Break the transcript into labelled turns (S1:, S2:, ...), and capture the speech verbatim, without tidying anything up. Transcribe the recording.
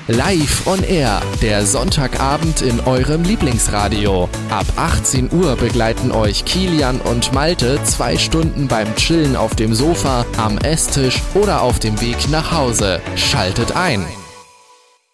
S1: Live on Air, der Sonntagabend in eurem Lieblingsradio. Ab achtzehn Uhr begleiten euch Kilian und Malte zwei Stunden beim Chillen auf dem Sofa, am Esstisch oder auf dem Weg nach Hause. Schaltet ein!